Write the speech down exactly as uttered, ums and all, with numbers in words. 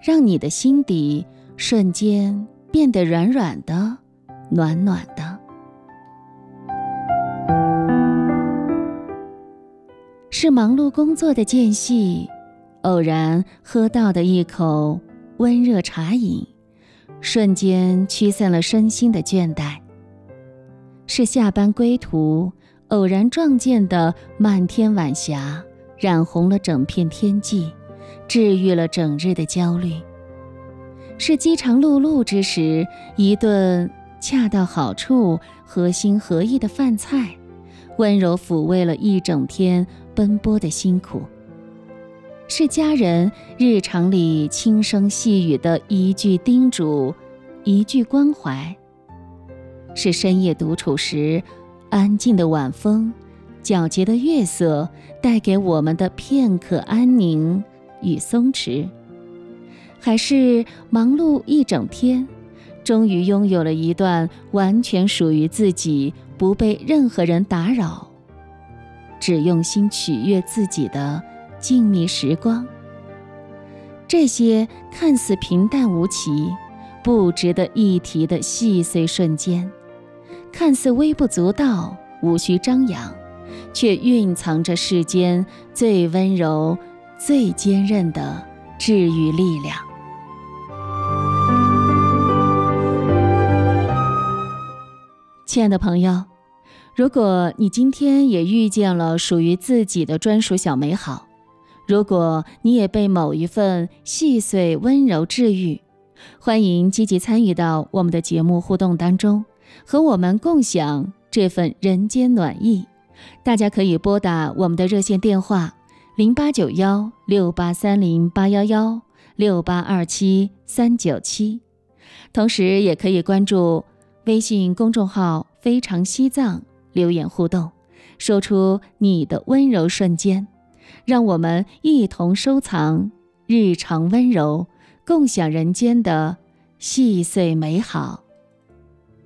让你的心底瞬间变得软软的、暖暖的。是忙碌工作的间隙，偶然喝到的一口温热茶饮，瞬间驱散了身心的倦怠。是下班归途，偶然撞见的漫天晚霞，染红了整片天际，治愈了整日的焦虑。是饥肠辘辘之时，一顿恰到好处、合心合意的饭菜，温柔抚慰了一整天奔波的辛苦。是家人日常里轻声细语的一句叮嘱，一句关怀。是深夜独处时，安静的晚风，皎洁的月色带给我们的片刻安宁与松弛。还是忙碌一整天，终于拥有了一段完全属于自己，不被任何人打扰，只用心取悦自己的静谧时光。这些看似平淡无奇、不值得一提的细碎瞬间，看似微不足道、无需张扬，却蕴藏着世间最温柔、最坚韧的治愈力量。亲爱的朋友，如果你今天也遇见了属于自己的专属小美好，如果你也被某一份细碎温柔治愈，欢迎积极参与到我们的节目互动当中，和我们共享这份人间暖意。大家可以拨打我们的热线电话零八九一六八三零八一一六八二七三九七，同时也可以关注微信公众号非常西藏，留言互动，说出你的温柔瞬间，让我们一同收藏日常温柔，共享人间的细碎美好。